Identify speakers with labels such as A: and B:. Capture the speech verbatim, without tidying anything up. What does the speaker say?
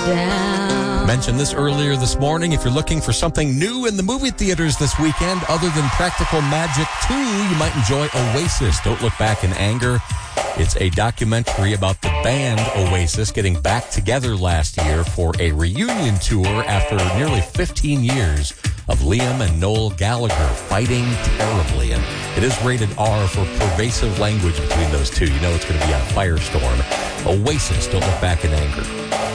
A: down.
B: Mentioned this earlier this morning. If you're looking for something new in the movie theaters this weekend, other than Practical Magic two, you might enjoy Oasis, Don't Look Back in Anger. It's a documentary about the band Oasis getting back together last year for a reunion tour after nearly fifteen years of Liam and Noel Gallagher fighting terribly. And it is rated R for pervasive language between those two. You know it's going to be a firestorm. Oasis, Don't Look Back in Anger.